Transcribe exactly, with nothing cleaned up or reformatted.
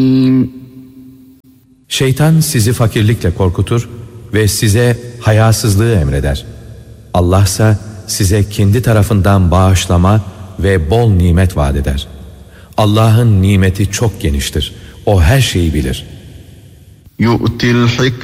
Şeytan sizi fakirlikle korkutur ve size hayasızlığı emreder. Allah ise size kendi tarafından bağışlama ve bol nimet vaat eder. Allah'ın nimeti çok geniştir. O her şeyi bilir. يُؤْتِي الْحِكْمَةَ